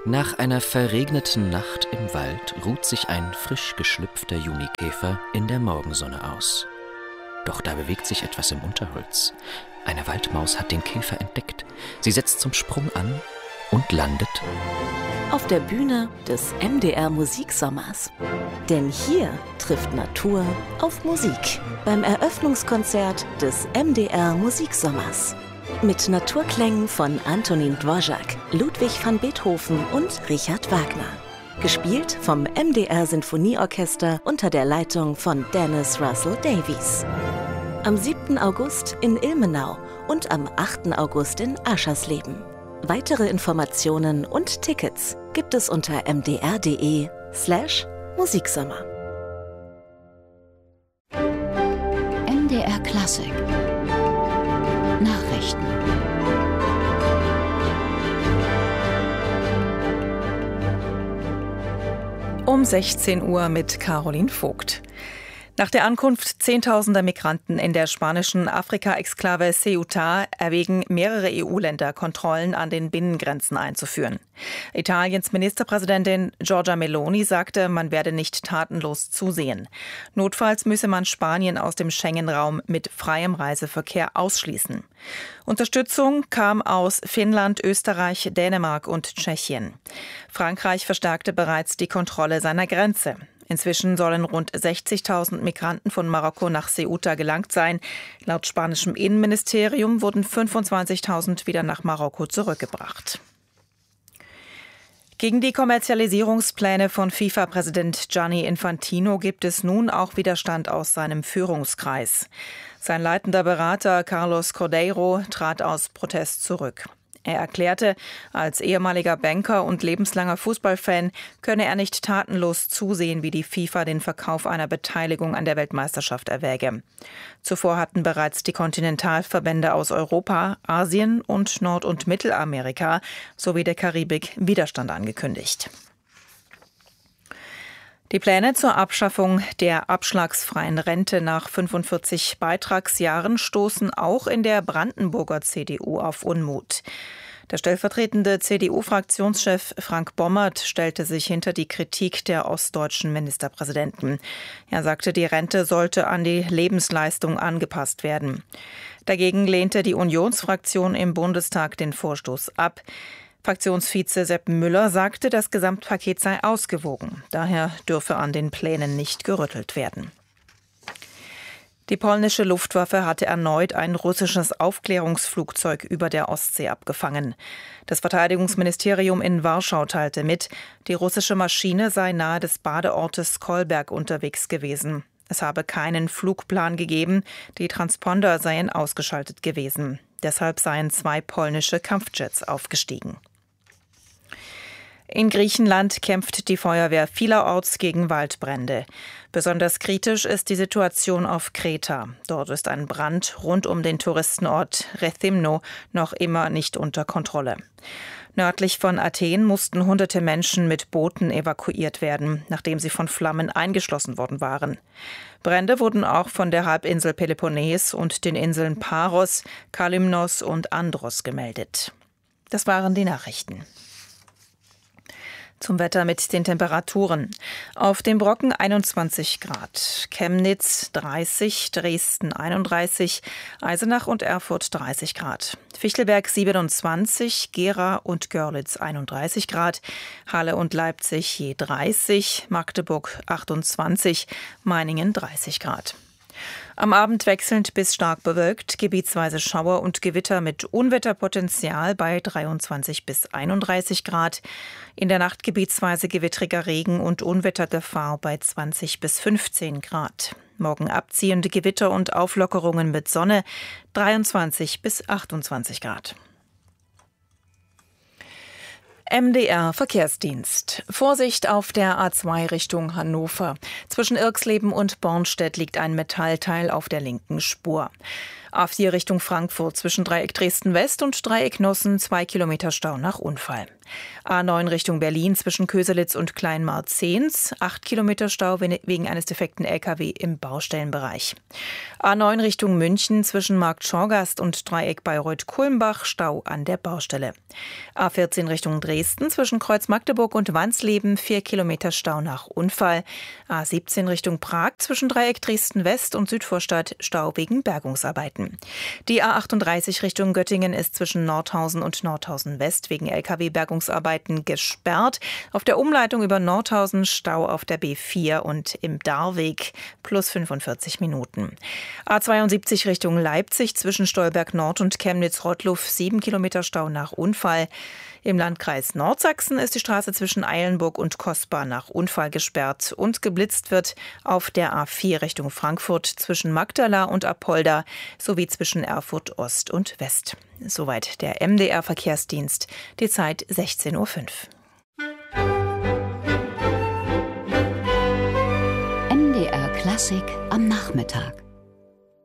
Nach einer verregneten Nacht im Wald ruht sich ein frisch geschlüpfter Junikäfer in der Morgensonne aus. Doch da bewegt sich etwas im Unterholz. Eine Waldmaus hat den Käfer entdeckt. Sie setzt zum Sprung an und landet auf der Bühne des MDR Musiksommers. Denn hier trifft Natur auf Musik. Beim Eröffnungskonzert des MDR Musiksommers. Mit Naturklängen von Antonín Dvořák, Ludwig van Beethoven und Richard Wagner. Gespielt vom MDR Sinfonieorchester unter der Leitung von Dennis Russell Davies. Am 7. August in Ilmenau und am 8. August in Aschersleben. Weitere Informationen und Tickets gibt es unter mdr.de/Musiksommer. MDR Klassik Nachrichten. Um 16 Uhr mit Caroline Vogt. Nach der Ankunft zehntausender Migranten in der spanischen Afrika-Exklave Ceuta erwägen mehrere EU-Länder, Kontrollen an den Binnengrenzen einzuführen. Italiens Ministerpräsidentin Giorgia Meloni sagte, man werde nicht tatenlos zusehen. Notfalls müsse man Spanien aus dem Schengen-Raum mit freiem Reiseverkehr ausschließen. Unterstützung kam aus Finnland, Österreich, Dänemark und Tschechien. Frankreich verstärkte bereits die Kontrolle seiner Grenze. Inzwischen sollen rund 60.000 Migranten von Marokko nach Ceuta gelangt sein. Laut spanischem Innenministerium wurden 25.000 wieder nach Marokko zurückgebracht. Gegen die Kommerzialisierungspläne von FIFA-Präsident Gianni Infantino gibt es nun auch Widerstand aus seinem Führungskreis. Sein leitender Berater Carlos Cordeiro trat aus Protest zurück. Er erklärte, als ehemaliger Banker und lebenslanger Fußballfan könne er nicht tatenlos zusehen, wie die FIFA den Verkauf einer Beteiligung an der Weltmeisterschaft erwäge. Zuvor hatten bereits die Kontinentalverbände aus Europa, Asien und Nord- und Mittelamerika sowie der Karibik Widerstand angekündigt. Die Pläne zur Abschaffung der abschlagsfreien Rente nach 45 Beitragsjahren stoßen auch in der Brandenburger CDU auf Unmut. Der stellvertretende CDU-Fraktionschef Frank Bommert stellte sich hinter die Kritik der ostdeutschen Ministerpräsidenten. Er sagte, die Rente sollte an die Lebensleistung angepasst werden. Dagegen lehnte die Unionsfraktion im Bundestag den Vorstoß ab. Fraktionsvize Sepp Müller sagte, das Gesamtpaket sei ausgewogen. Daher dürfe an den Plänen nicht gerüttelt werden. Die polnische Luftwaffe hatte erneut ein russisches Aufklärungsflugzeug über der Ostsee abgefangen. Das Verteidigungsministerium in Warschau teilte mit, die russische Maschine sei nahe des Badeortes Kolberg unterwegs gewesen. Es habe keinen Flugplan gegeben, die Transponder seien ausgeschaltet gewesen. Deshalb seien 2 polnische Kampfjets aufgestiegen. In Griechenland kämpft die Feuerwehr vielerorts gegen Waldbrände. Besonders kritisch ist die Situation auf Kreta. Dort ist ein Brand rund um den Touristenort Rethymno noch immer nicht unter Kontrolle. Nördlich von Athen mussten hunderte Menschen mit Booten evakuiert werden, nachdem sie von Flammen eingeschlossen worden waren. Brände wurden auch von der Halbinsel Peloponnes und den Inseln Paros, Kalymnos und Andros gemeldet. Das waren die Nachrichten. Zum Wetter mit den Temperaturen. Auf dem Brocken 21 Grad, Chemnitz 30, Dresden 31, Eisenach und Erfurt 30 Grad, Fichtelberg 27, Gera und Görlitz 31 Grad, Halle und Leipzig je 30, Magdeburg 28, Meiningen 30 Grad. Am Abend wechselnd bis stark bewölkt, gebietsweise Schauer und Gewitter mit Unwetterpotenzial bei 23 bis 31 Grad. In der Nacht gebietsweise gewittriger Regen und Unwettergefahr bei 20 bis 15 Grad. Morgen abziehende Gewitter und Auflockerungen mit Sonne 23 bis 28 Grad. MDR Verkehrsdienst. Vorsicht auf der A2 Richtung Hannover. Zwischen Irxleben und Bornstedt liegt ein Metallteil auf der linken Spur. A4 Richtung Frankfurt zwischen Dreieck Dresden-West und Dreieck Nossen 2 Kilometer Stau nach Unfall. A9 Richtung Berlin zwischen Köselitz und Kleinmarzens 8 Kilometer Stau wegen eines defekten LKW im Baustellenbereich. A9 Richtung München zwischen Markt Schorgast und Dreieck Bayreuth-Kulmbach Stau an der Baustelle. A14 Richtung Dresden zwischen Kreuz Magdeburg und Wansleben 4 Kilometer Stau nach Unfall. A17 Richtung Prag zwischen Dreieck Dresden-West und Südvorstadt Stau wegen Bergungsarbeiten. Die A38 Richtung Göttingen ist zwischen Nordhausen und Nordhausen-West wegen LKW-Bergungsarbeiten gesperrt. Auf der Umleitung über Nordhausen Stau auf der B4 und im Darweg plus 45 Minuten. A72 Richtung Leipzig zwischen Stolberg Nord und Chemnitz-Rottluff 7 Kilometer Stau nach Unfall. Im Landkreis Nordsachsen ist die Straße zwischen Eilenburg und Kosbar nach Unfall gesperrt und geblitzt wird auf der A4 Richtung Frankfurt zwischen Magdala und Apolda sowie zwischen Erfurt Ost und West. Soweit der MDR-Verkehrsdienst, die Zeit 16:05 Uhr. MDR Klassik am Nachmittag.